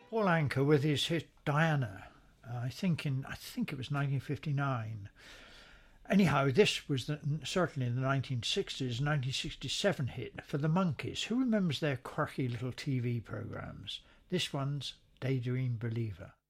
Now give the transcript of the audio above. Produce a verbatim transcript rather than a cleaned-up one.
Paul Anka with his hit Diana, uh, I think in I think it was nineteen fifty-nine. Anyhow, this was the, certainly in the nineteen sixties, nineteen sixty-seven hit for the Monkees. Who remembers their quirky little T V programmes? This one's Daydream Believer.